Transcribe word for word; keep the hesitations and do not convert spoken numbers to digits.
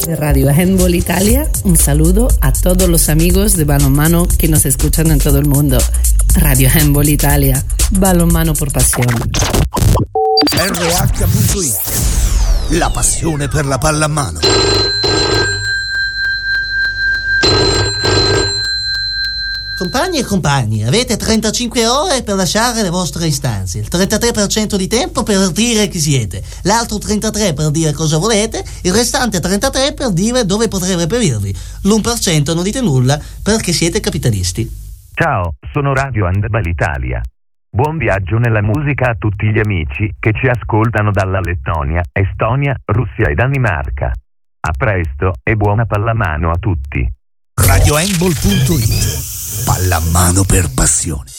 De Radio Handball Italia, un saludo a todos los amigos de balonmano que nos escuchan en todo el mundo. Radio Handball Italia, balonmano por pasión. R H punto it, la passione per la pallamano. Compagni e compagni, avete trentacinque ore per lasciare le vostre istanze, il trentatré per cento di tempo per dire chi siete, l'altro trentatré per dire cosa volete, il restante trentatré per dire dove potrei reperirvi, l'uno per cento non dite nulla perché siete capitalisti. Ciao, sono Radio Handball Italia. Buon viaggio nella musica a tutti gli amici che ci ascoltano dalla Lettonia, Estonia, Russia e Danimarca. A presto e buona pallamano a tutti. Radio Handball punto it, pallamano per passione.